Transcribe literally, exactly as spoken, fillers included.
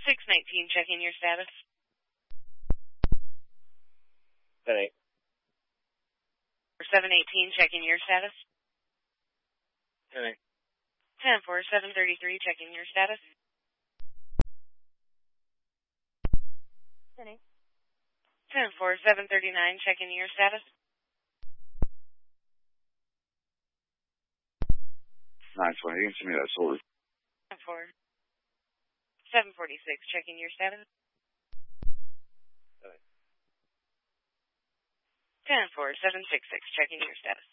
six nineteen, checking your status. ten eight. seven eighteen, checking your status. ten eight. ten four, seven thirty-three, checking your status. ten eight. ten four, seven thirty-nine, checking your status. nine twenty, you can send me that solar. ten four, seven forty-six, checking your status. ten four, seven sixty-six, checking your status.